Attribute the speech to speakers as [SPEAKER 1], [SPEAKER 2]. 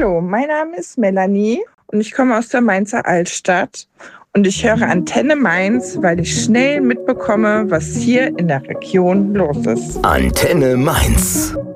[SPEAKER 1] Hallo, mein Name ist Melanie und ich komme aus der Mainzer Altstadt. Und ich höre Antenne Mainz, weil ich schnell mitbekomme, was hier in der Region los ist.
[SPEAKER 2] Antenne Mainz.